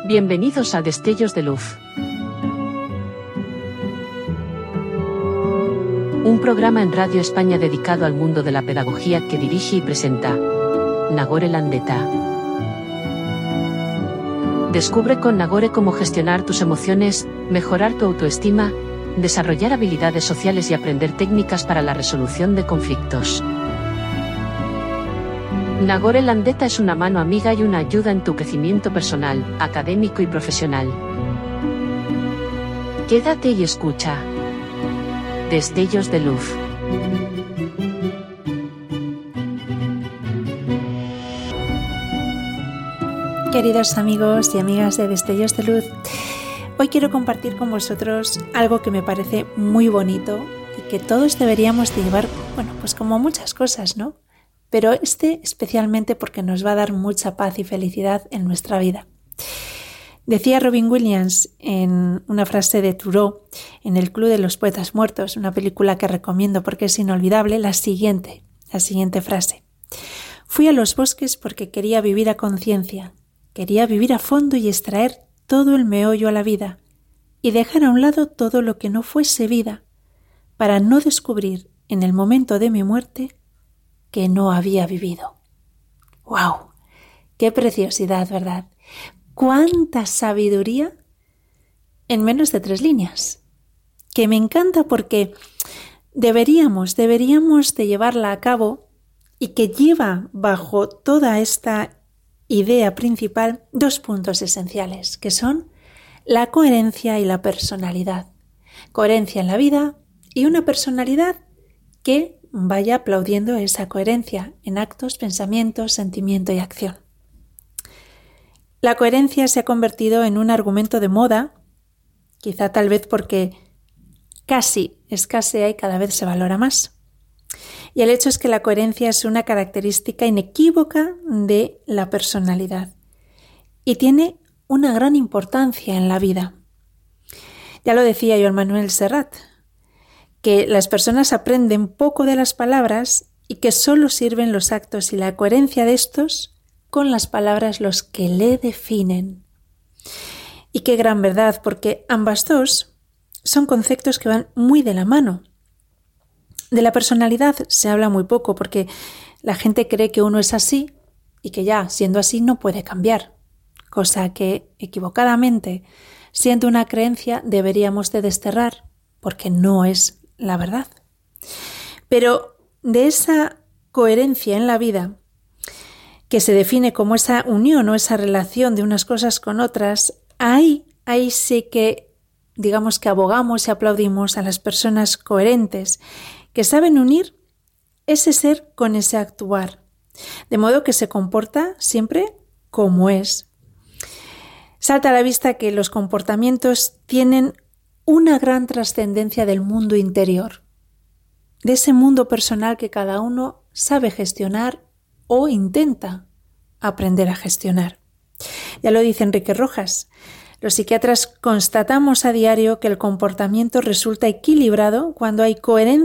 Bienvenidos a Destellos de Luz. Un programa en Radio España dedicado al mundo de la pedagogía que dirige y presenta Nagore Landeta. Descubre con Nagore cómo gestionar tus emociones, mejorar tu autoestima, desarrollar habilidades sociales y aprender técnicas para la resolución de conflictos. Nagore Landeta es una mano amiga y una ayuda en tu crecimiento personal, académico y profesional. Quédate y escucha. Destellos de Luz. Queridos amigos y amigas de Destellos de Luz, hoy quiero compartir con vosotros algo que me parece muy bonito y que todos deberíamos de llevar, pues como muchas cosas, ¿no? Pero especialmente porque nos va a dar mucha paz y felicidad en nuestra vida. Decía Robin Williams en una frase de Thoreau en El Club de los Poetas Muertos, una película que recomiendo porque es inolvidable, la siguiente frase. Fui a los bosques porque quería vivir a conciencia, quería vivir a fondo y extraer todo el meollo a la vida y dejar a un lado todo lo que no fuese vida para no descubrir en el momento de mi muerte que no había vivido. ¡Wow! ¡Qué preciosidad!, ¿verdad? ¡Cuánta sabiduría en menos de 3 líneas! Que me encanta porque deberíamos de llevarla a cabo y que lleva bajo toda esta idea principal 2 puntos esenciales, que son la coherencia y la personalidad. Coherencia en la vida y una personalidad que vaya aplaudiendo esa coherencia en actos, pensamientos, sentimiento y acción. La coherencia se ha convertido en un argumento de moda, quizá tal vez porque casi escasea y cada vez se valora más. Y el hecho es que la coherencia es una característica inequívoca de la personalidad y tiene una gran importancia en la vida. Ya lo decía Joan Manuel Serrat, que las personas aprenden poco de las palabras y que solo sirven los actos y la coherencia de estos con las palabras los que le definen. Y qué gran verdad, porque ambas dos son conceptos que van muy de la mano. De la personalidad se habla muy poco porque la gente cree que uno es así y que ya siendo así no puede cambiar, cosa que equivocadamente, siendo una creencia, deberíamos de desterrar porque no es la verdad. Pero de esa coherencia en la vida, que se define como esa unión o esa relación de unas cosas con otras, ahí sí que digamos que abogamos y aplaudimos a las personas coherentes que saben unir ese ser con ese actuar, de modo que se comporta siempre como es. Salta a la vista que los comportamientos tienen una gran trascendencia del mundo interior, de ese mundo personal que cada uno sabe gestionar o intenta aprender a gestionar. Ya lo dice Enrique Rojas, los psiquiatras constatamos a diario que el comportamiento resulta equilibrado cuando hay coherencia